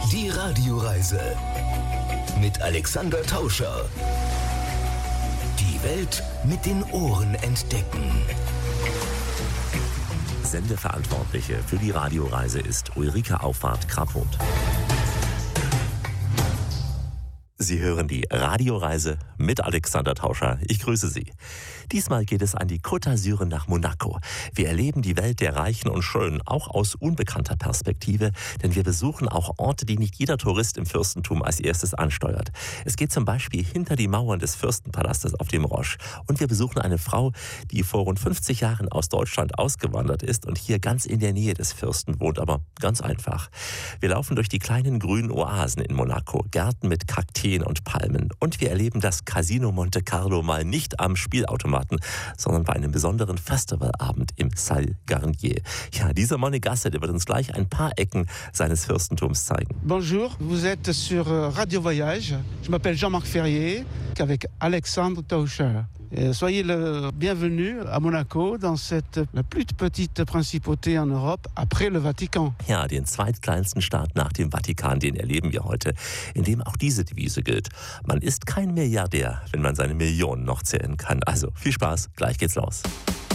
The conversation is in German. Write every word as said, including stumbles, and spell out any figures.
Die Radioreise mit Alexander Tauscher. Die Welt mit den Ohren entdecken. Sendeverantwortliche für die Radioreise ist Ulrike Auffahrt-Kraphoth. Sie hören die Radioreise mit Alexander Tauscher. Ich grüße Sie. Diesmal geht es an die Côte d'Azur nach Monaco. Wir erleben die Welt der Reichen und Schönen, auch aus unbekannter Perspektive, denn wir besuchen auch Orte, die nicht jeder Tourist im Fürstentum als erstes ansteuert. Es geht zum Beispiel hinter die Mauern des Fürstenpalastes auf dem Roche. Und wir besuchen eine Frau, die vor rund fünfzig Jahren aus Deutschland ausgewandert ist und hier ganz in der Nähe des Fürsten wohnt, aber ganz einfach. Wir laufen durch die kleinen grünen Oasen in Monaco, Gärten mit Kakteen und Palmen. Und wir erleben das Casino Monte Carlo mal nicht am Spielautomaten, sondern bei einem besonderen Festivalabend im Salle Garnier. Ja, dieser Monegasse, der wird uns gleich ein paar Ecken seines Fürstentums zeigen. Bonjour, vous êtes sur Radio Voyage. Je m'appelle Jean-Marc Ferrier, avec Alexandre Tauscher. Soyez le bienvenu à Monaco, dans cette la plus petite principauté en Europe, après le Vatican. Ja, den zweitkleinsten Staat nach dem Vatikan, den erleben wir heute, in dem auch diese Devise gilt. Man ist kein Milliardär, wenn man seine Millionen noch zählen kann. Also viel Spaß, gleich geht's los.